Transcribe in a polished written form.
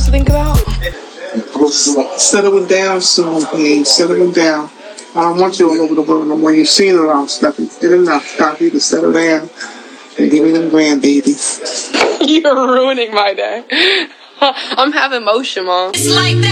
to think about? Settle it down soon, please. Settle it down. I don't want you all over the world no more. You've seen it all, stuff. It's good enough. Stop you to settle down and give me them grandbabies. You're ruining my day. I'm having motion, Mom.